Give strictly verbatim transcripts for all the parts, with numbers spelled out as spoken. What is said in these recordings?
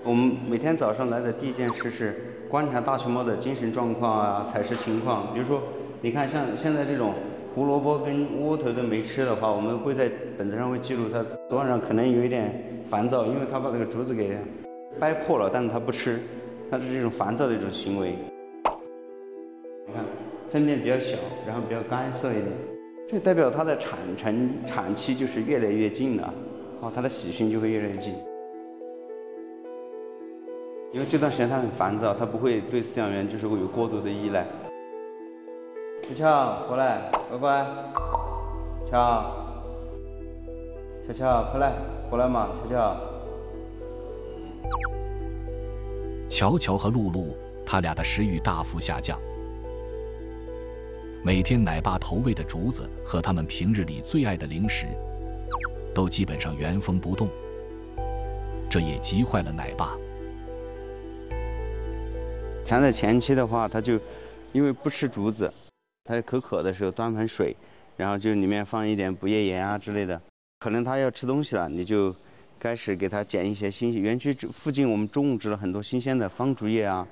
我们每天早上来的第一件事是观察大熊猫的精神状况啊、采食情况。比如说，你看像现在这种胡萝卜跟窝头都没吃的话，我们会在本子上会记录它昨晚上可能有一点烦躁，因为它把那个竹子给掰破了，但是它不吃，它是这种烦躁的一种行为。你看，粪便比较小，然后比较干涩一点，这代表它的产程产期就是越来越近了，哦，它的喜讯就会越来越近。因为这段时间他很烦躁，他不会对饲养员就是会有过度的依赖。乔乔，过来，乖乖。乔，乔乔，快来，过来嘛，乔乔。 乔乔和露露，他俩的食欲大幅下降。每天奶爸投喂的竹子和他们平日里最爱的零食，都基本上原封不动。这也急坏了奶爸。 像在前期的话，他就因为不吃竹子，他口渴的时候端盆水，然后就里面放一点不夜盐啊之类的。可能他要吃东西了，你就开始给他捡一些新鲜。园区附近我们种植了很多新鲜的方竹叶啊。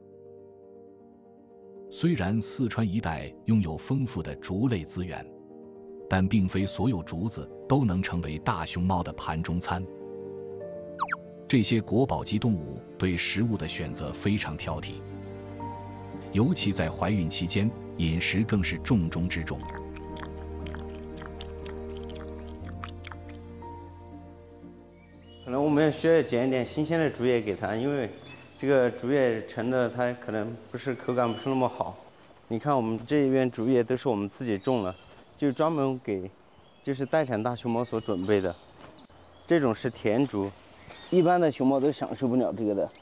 虽然四川一带拥有丰富的竹类资源，但并非所有竹子都能成为大熊猫的盘中餐。这些国宝级动物对食物的选择非常挑剔，尤其在怀孕期间，饮食更是重中之重。 可能我们也需要捡一点新鲜的竹叶给它，因为这个竹叶成的它可能不是口感不是那么好。你看我们这边竹叶都是我们自己种了，就专门给就是待产大熊猫所准备的。这种是甜竹。一般的熊猫都享受不了这个的。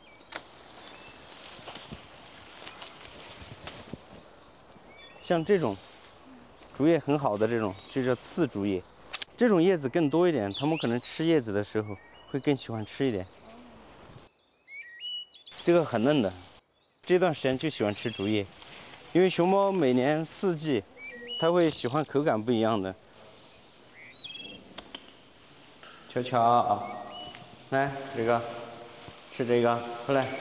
像这种竹叶很好的这种，就叫刺竹叶，这种叶子更多一点，它们可能吃叶子的时候会更喜欢吃一点。这个很嫩的，这段时间就喜欢吃竹叶，因为熊猫每年四季它会喜欢口感不一样的。瞧瞧啊！来，这个，吃这个，过来。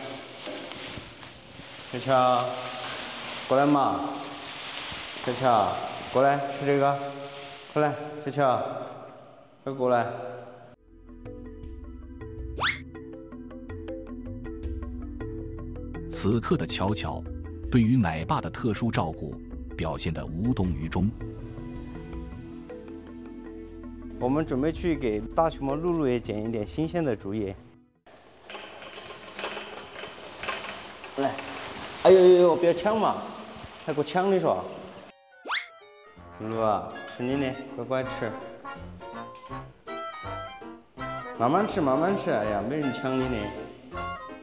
乔乔，过来嘛。乔乔，过来吃这个，过来，乔乔，快过来。 此刻的乔乔，对于奶爸的特殊照顾表现得无动于衷。 我们准备去给大熊猫露露也捡一点新鲜的竹叶。来，哎呦呦呦，不要抢嘛，还给我抢你说。露露啊，吃你的，乖乖吃。慢慢吃，慢慢吃，哎呀，没人抢你的。